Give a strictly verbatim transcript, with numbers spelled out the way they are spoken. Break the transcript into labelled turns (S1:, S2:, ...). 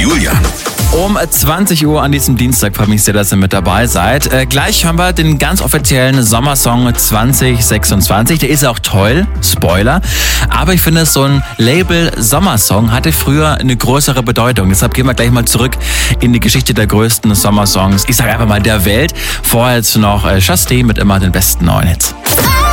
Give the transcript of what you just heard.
S1: Julian.
S2: Um zwanzig Uhr an diesem Dienstag freue mich sehr, dass ihr mit dabei seid. Äh, gleich hören wir den ganz offiziellen Sommersong zwanzig sechsundzwanzig. Der ist auch toll, Spoiler. Aber ich finde, so ein Label Sommersong hatte früher eine größere Bedeutung. Deshalb gehen wir gleich mal zurück in die Geschichte der größten Sommersongs. Ich sage einfach mal der Welt. Vorher jetzt noch äh, Chastity mit immer den besten neuen Hits.